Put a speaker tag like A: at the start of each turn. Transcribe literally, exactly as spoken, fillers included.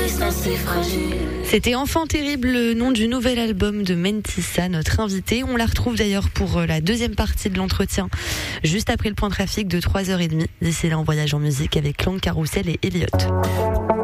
A: destin c'est fragile.
B: C'était Enfant Terrible, le nom du nouvel album de Mentissa, notre invité. On la retrouve d'ailleurs pour la deuxième partie de l'entretien, juste après le point trafic de trois heures trente. D'ici là, on voyage en musique avec Clan Carousel et Elliott.